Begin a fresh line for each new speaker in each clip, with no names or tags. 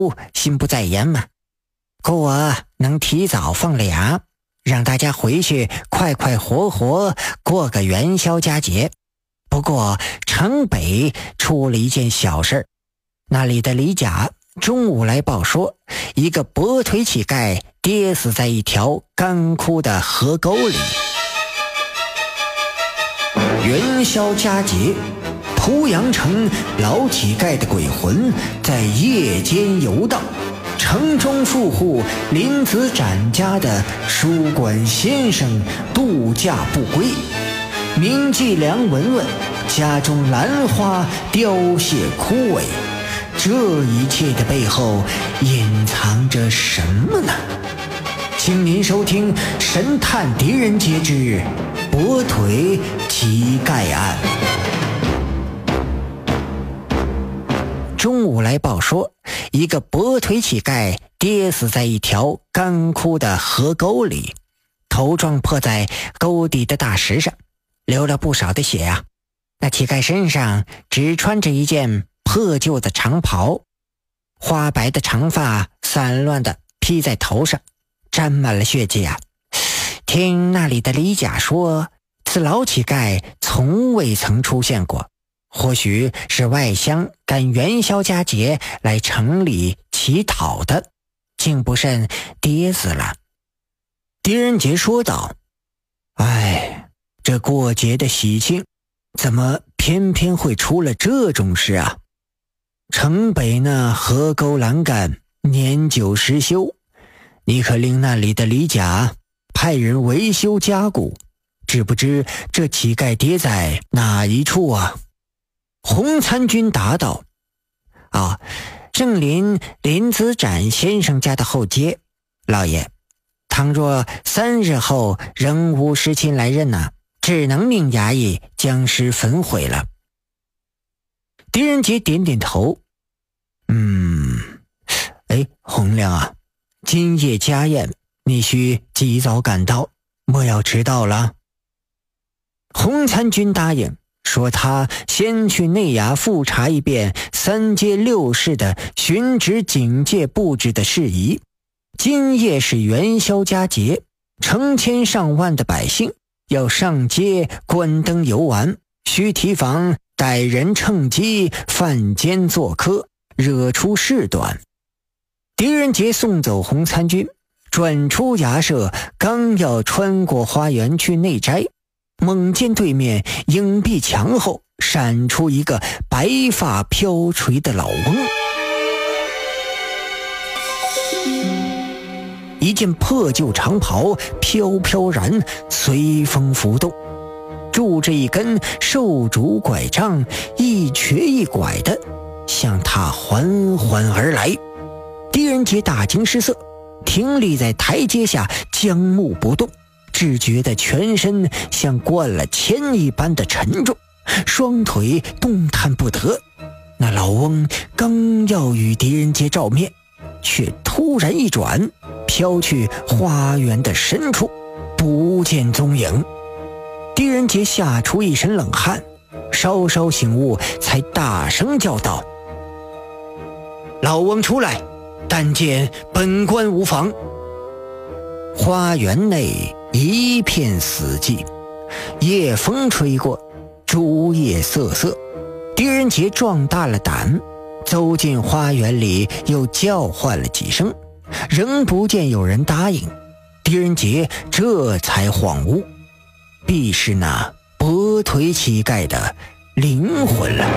心不在焉嘛。故我能提早放了牙，让大家回去快快活活过个元宵佳节。不过城北出了一件小事，那里的李甲中午来报说，一个跛腿乞丐跌死在一条干枯的河沟里。元宵佳节，濮阳城老乞丐的鬼魂在夜间游荡，城中富户林子展家的书馆先生度假不归，名妓梁文文家中兰花凋谢枯萎，这一切的背后隐藏着什么呢？请您收听《神探狄仁杰之跛腿乞丐案》。中午来报说，一个跛腿乞丐跌死在一条干枯的河沟里，头撞破在沟底的大石上，流了不少的血啊。那乞丐身上只穿着一件破旧的长袍，花白的长发散乱地披在头上，沾满了血迹啊。听那里的李甲说，此老乞丐从未曾出现过，或许是外乡赶元宵佳节来城里乞讨的，竟不慎跌死了。狄仁杰说道：哎，这过节的喜庆，怎么偏偏会出了这种事啊？城北那河沟栏杆年久失修，你可令那里的李甲派人维修加固，知不知这乞丐跌在哪一处啊？洪参军答道：正临林子展先生家的后街，老爷，倘若3日后仍无尸亲来认啊，只能命衙役将尸焚毁了。狄仁杰点点头，洪亮啊，今夜家宴，你需及早赶到，莫要迟到了。洪参军答应，说他先去内衙复查一遍3街6市的巡职警戒布置的事宜。今夜是元宵佳节，成千上万的百姓要上街观灯游玩，需提防歹人趁机犯奸作科，惹出事端。狄仁杰送走洪参军，转出衙舍，刚要穿过花园去内斋，猛见对面影壁墙后闪出一个白发飘垂的老翁，一件破旧长袍飘飘然随风浮动，拄着一根瘦竹拐杖，一瘸一拐的向他缓缓而来。狄仁杰大惊失色，停立在台阶下，僵木不动，只觉得全身像灌了铅一般的沉重，双腿动弹不得。那老翁刚要与狄仁杰照面，却突然一转，飘去花园的深处，不见踪影。狄仁杰吓出一身冷汗，稍稍醒悟，才大声叫道：老翁出来，但见本官无妨。花园内一片死寂，夜风吹过，竹叶瑟瑟。狄仁杰壮大了胆，走进花园里，又叫唤了几声，仍不见有人答应。狄仁杰这才恍悟，必是那跛腿乞丐的灵魂了。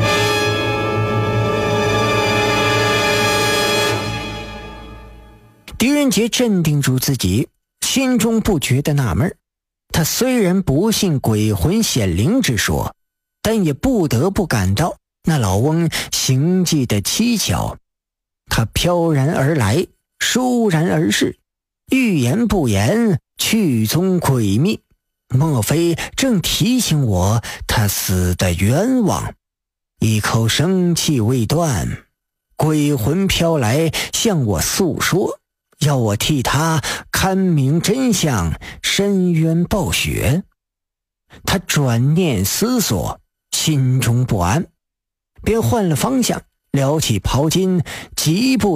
狄仁杰镇定住自己，心中不觉得纳闷。他虽然不信鬼魂显灵之说，但也不得不感到那老翁行迹的蹊跷。他飘然而来，倏然而逝，欲言不言，去踪诡秘，莫非正提醒我他死的冤枉？一口生气未断，鬼魂飘来向我诉说，要我替他勘明真相，伸冤报雪。他转念思索，心中不安，便换了方向， 撩起袍襟，疾步